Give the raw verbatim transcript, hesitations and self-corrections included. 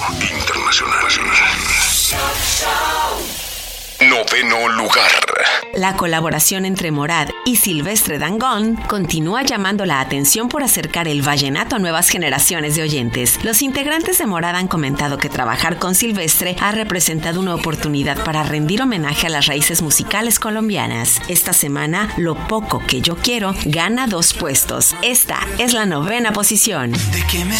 Internacional. Noveno lugar. La colaboración entre Morad y Silvestre Dangond continúa llamando la atención por acercar el vallenato a nuevas generaciones de oyentes. Los integrantes de Morad han comentado que trabajar con Silvestre ha representado una oportunidad para rendir homenaje a las raíces musicales colombianas. Esta semana, Lo Poco Que Yo Quiero gana dos puestos. Esta es la novena posición.